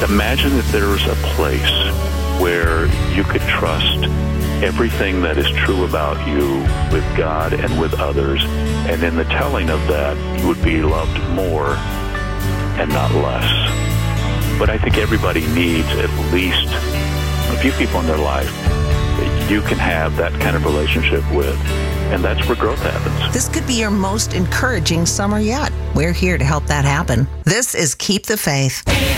Imagine if there was a place where you could trust everything that is true about you with God and with others, and in the telling of that, you would be loved more and not less. But I think everybody needs at least a few people in their life that you can have that kind of relationship with, and that's where growth happens. This could be your most encouraging summer yet. We're here to help that happen. This is Keep the Faith.